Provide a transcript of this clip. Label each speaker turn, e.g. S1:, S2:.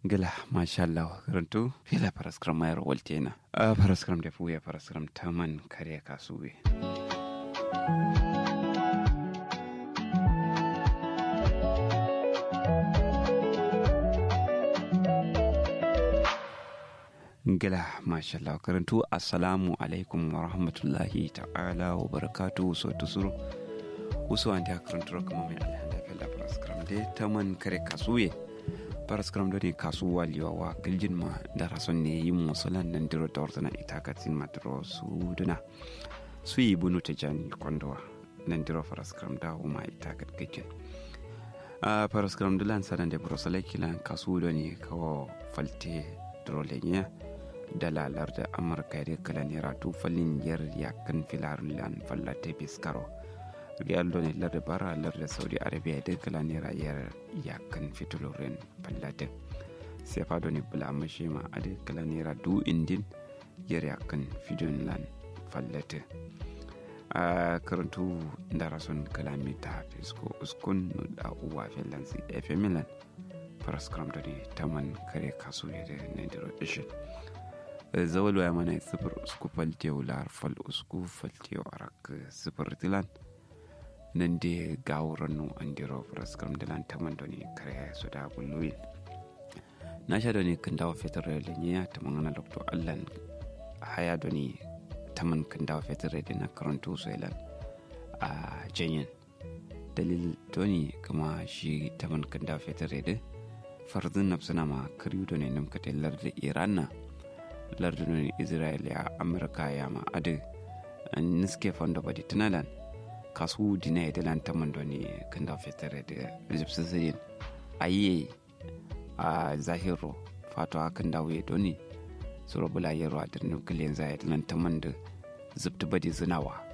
S1: Gila, masha Allah, karantu fila paraskram mayar waltena. A paraskram da fuya paraskram taman kare kasuwe. Gila, masha Allah, karantu assalamu alaikum wa rahmatullahi ta'ala wa barakatuhu so tusuru. Usu an da karantu kuma mai alhamda fila paraskram da taman kare kasuwe. Paraskram do ni kasuwa liwawa giljin ma da rason ne yin musulan nan diro da ordana ita katin madro su duna su yi bunu ta jani kondowa nan diro paraskram da uma ita kat giljin a paraskram dulan sanan da brosale kilan kasu do ni kawo falte drolenya dalalar da amurka da kala ne ratu falin yar yakan filarun lan fallate biskaro riyal do ne lar bara lar da saudi arabia da kala ne rayar yakan fituloren fallatin sai fa do ne bula mashi ma a da kala ne radu indin yar yakan fidon lan fallatin a karantu da rason kalamita fisko uskun da uwa filan si efemilan paraskram do ne taman kare kasu ya da ne da rodishin zawal waya mana sifir usku faltewa lar fal usku faltewa arak sifir tilan nan da gawuran nu an diro praskram da lan taman doni kare su da bulluwi na sha doni kan dawo fetar da linya taman ana lokto allan haya doni taman kan dawo fetar da na karanto su ilan a janyen dalil doni kama shi taman kan dawo fetar da farzin nafsuna ma kariyu doni nam katellar da iran na lardun isra'ila amurka ya ma adu niske fondo badi tunalan kasu dina da lantaman da ne kan da fitare da egyptian ayi a zahiro fato akan da waye doni suro bula yaro a dirnin kilin zai da lantaman da zubta badi zinawa